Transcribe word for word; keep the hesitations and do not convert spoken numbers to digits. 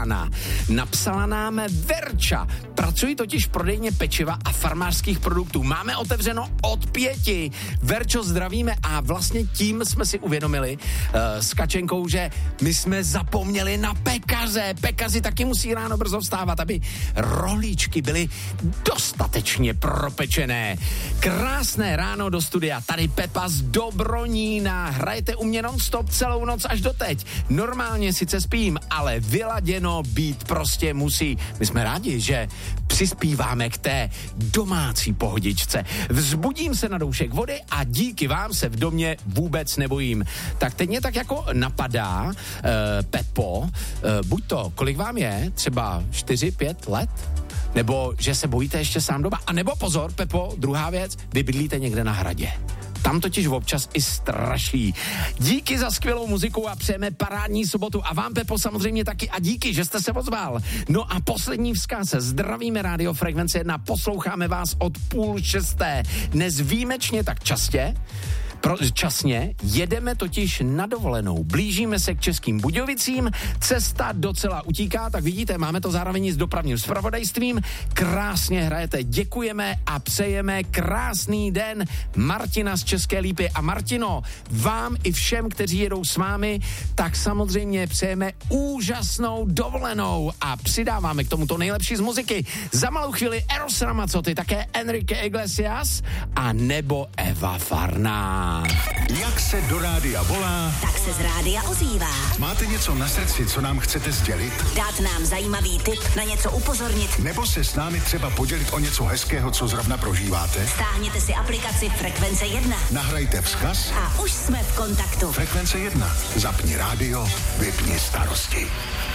Napsala nám Verča. Pracuji totiž v prodejně pečiva a farmářských produktů. Máme otevřeno od pěti. Verčo, zdravíme a vlastně tím jsme si uvědomili uh, s Kačenkou, že my jsme zapomněli na pekaře. Pekaři taky musí ráno brzo vstávat, aby rohlíčky byly dostatečně propečené. Krásné ráno do studia. Tady Pepa z Dobronína. Hrajete u mě non-stop celou noc až doteď. Normálně sice spím, ale vyladěno být prostě musí. My jsme rádi, že přispíváme k té domácí pohodičce. Vzbudím se na doušek vody a díky vám se v domě vůbec nebojím. Tak teď mě tak jako napadá, uh, Pepo, uh, buď to, kolik vám je? Třeba čtyři, pět let? Nebo že se bojíte ještě sám doma? A nebo pozor, Pepo, druhá věc, vy bydlíte někde na hradě. Tam totiž občas i straší. Díky za skvělou muziku a přejeme parádní sobotu. A vám, Pepo, samozřejmě taky. A díky, že jste se ozval. No a poslední vzkaz. Zdravíme Rádio Frekvence jedna. Posloucháme vás od půl šesté. Dnes výjimečně tak častě. Pro, časně, jedeme totiž na dovolenou. Blížíme se k Českým Budějovicím, cesta docela utíká, tak vidíte, máme to zároveň s dopravním zpravodajstvím. Krásně hrajete, děkujeme a přejeme krásný den. Martina z České Lípy. A Martino, vám i všem, kteří jedou s vámi, tak samozřejmě přejeme úžasnou dovolenou a přidáváme k tomu to nejlepší z muziky. Za malou chvíli Eros Ramazzotti, také Enrique Iglesias a nebo Eva Farná. Jak se do rádia volá, tak se z rádia ozývá. Máte něco na srdci, co nám chcete sdělit? Dát nám zajímavý tip, na něco upozornit. Nebo se s námi třeba podělit o něco hezkého, co zrovna prožíváte? Stáhněte si aplikaci Frekvence jedna. Nahrajte vzkaz a už jsme v kontaktu. Frekvence jedna. Zapni rádio, vypni starosti.